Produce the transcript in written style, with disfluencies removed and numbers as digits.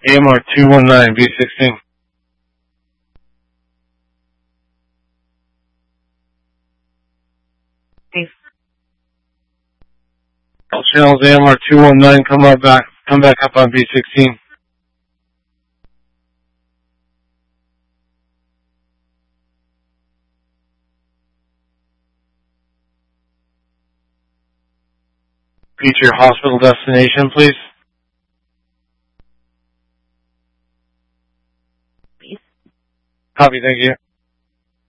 AMR 219, B16. All channels AMR 219, come back up on B16. Repeat your hospital destination, please. Copy, thank you.